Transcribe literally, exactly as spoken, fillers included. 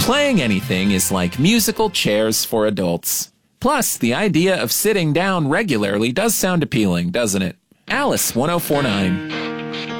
Playing anything is like musical chairs for adults. Plus, the idea of sitting down regularly does sound appealing, doesn't it? Alice one oh four point nine.